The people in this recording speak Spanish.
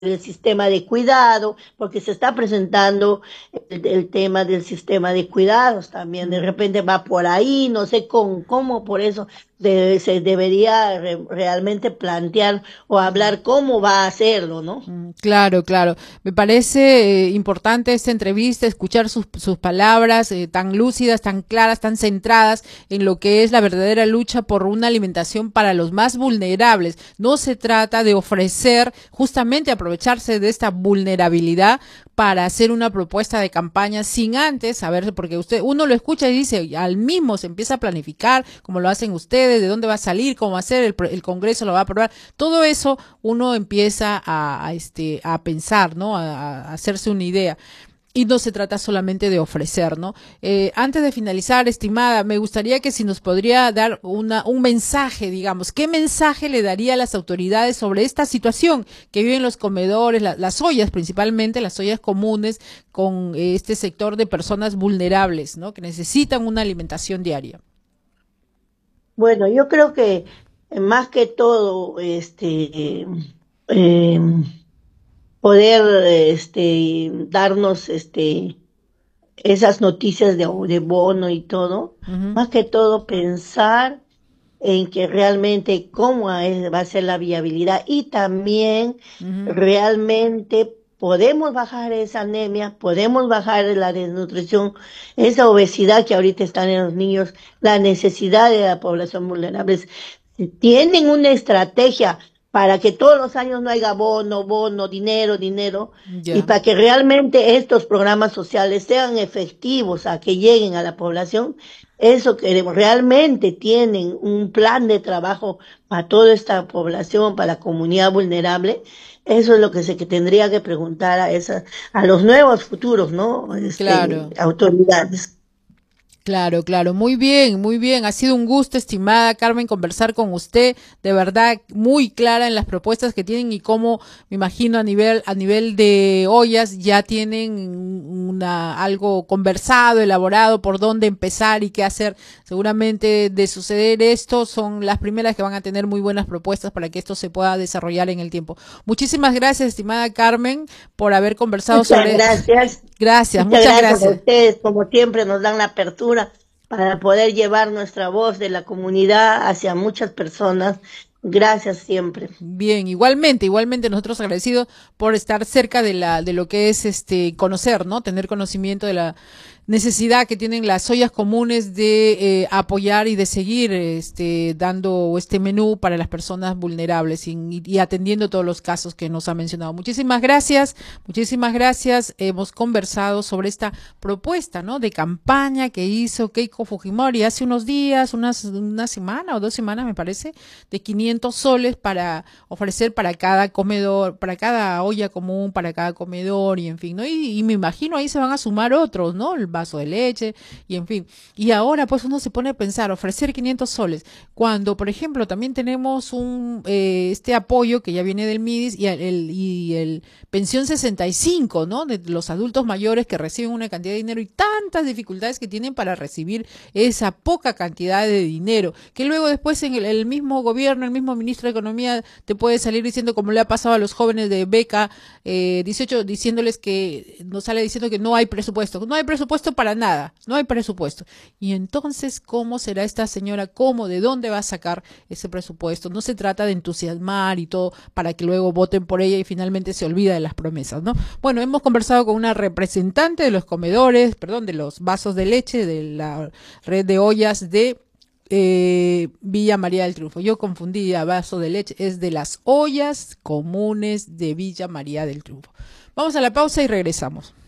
el sistema de cuidado, porque se está presentando el tema del sistema de cuidados también, de repente va por ahí, no sé cómo por eso se debería realmente plantear o hablar cómo va a hacerlo, ¿no? Claro, claro. Me parece importante esta entrevista, escuchar sus palabras tan lúcidas, tan claras, tan centradas en lo que es la verdadera lucha por una alimentación para los más vulnerables. No se trata de ofrecer, justamente aprovecharse de esta vulnerabilidad para hacer una propuesta de campaña sin antes saber, porque uno lo escucha y dice, al mismo se empieza a planificar, como lo hacen ustedes, de dónde va a salir, cómo va a ser, el Congreso lo va a aprobar, todo eso uno empieza a pensar, ¿no? A hacerse una idea. Y no se trata solamente de ofrecer, ¿no? Antes de finalizar, estimada, me gustaría que si nos podría dar un mensaje, digamos, ¿qué mensaje le daría a las autoridades sobre esta situación que viven los comedores, las ollas principalmente, las ollas comunes, con este sector de personas vulnerables, ¿no? Que necesitan una alimentación diaria. Bueno, yo creo que más que todo, eh, poder, darnos, esas noticias de bono y todo, Ujú, más que todo pensar en que realmente va a ser la viabilidad y también ujú. realmente podemos bajar esa anemia, podemos bajar la desnutrición, esa obesidad que ahorita están en los niños, la necesidad de la población vulnerable. Si tienen una estrategia para que todos los años no haya bono, dinero, y Ya. para que realmente estos programas sociales sean efectivos a que lleguen a la población, eso queremos. Realmente tienen un plan de trabajo para toda esta población, para la comunidad vulnerable. Eso es lo que que tendría que preguntar a los nuevos futuros, ¿no? Claro. Autoridades. Claro, claro, muy bien, muy bien. Ha sido un gusto, estimada Carmen, conversar con usted. De verdad, muy clara en las propuestas que tienen y cómo, me imagino, a nivel de ollas ya tienen algo conversado, elaborado, por dónde empezar y qué hacer. Seguramente de suceder esto, son las primeras que van a tener muy buenas propuestas para que esto se pueda desarrollar en el tiempo. Muchísimas gracias, estimada Carmen, por haber conversado Muchas sobre. gracias. Gracias, Muchas muchas gracias a gracias. ustedes, como siempre nos dan la apertura para poder llevar nuestra voz de la comunidad hacia muchas personas. Gracias siempre. Bien, igualmente, igualmente nosotros agradecidos por estar cerca de lo que es conocer, ¿no? Tener conocimiento de la necesidad que tienen las ollas comunes de apoyar y de seguir dando este menú para las personas vulnerables y atendiendo todos los casos que nos ha mencionado. Muchísimas gracias, muchísimas gracias. Hemos conversado sobre esta propuesta, ¿no? De campaña que hizo Keiko Fujimori hace unos días, una semana o 2 semanas me parece, de 500 soles para ofrecer para cada comedor, para cada olla común, para cada comedor y en fin, ¿no? Y me imagino ahí se van a sumar otros, ¿no? El vaso de leche y en fin. Y ahora pues uno se pone a pensar, ofrecer 500 soles, cuando por ejemplo también tenemos este apoyo que ya viene del MIDIS y el pensión 65, ¿no? De los adultos mayores que reciben una cantidad de dinero y tantas dificultades que tienen para recibir esa poca cantidad de dinero, que luego después en el mismo gobierno, el mismo ministro de Economía te puede salir diciendo, como le ha pasado a los jóvenes de beca 18, diciéndoles que nos sale diciendo que no hay presupuesto, no hay presupuesto para nada, no hay presupuesto. Y entonces, ¿cómo será esta señora? ¿Cómo? ¿De dónde va a sacar ese presupuesto? No se trata de entusiasmar y todo para que luego voten por ella y finalmente se olvida de las promesas, ¿no? Bueno, hemos conversado con una representante de los comedores, perdón, de los vasos de leche, de la red de ollas de Villa María del Triunfo. Yo confundía vaso de leche, es de las ollas comunes de Villa María del Triunfo. Vamos a la pausa y regresamos.